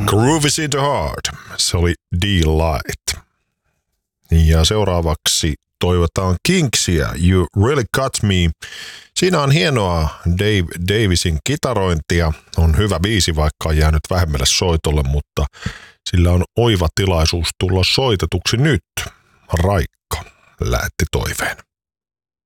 Groove is in the heart. Se oli Delight. Ja seuraavaksi toivotaan Kinksia, You Really Got Me. Siinä on hienoa Dave Davisin kitarointia. On hyvä biisi, vaikka on jäänyt vähemmälle soitolle, mutta sillä on oiva tilaisuus tulla soitetuksi nyt. Raikka lähetti toiveen.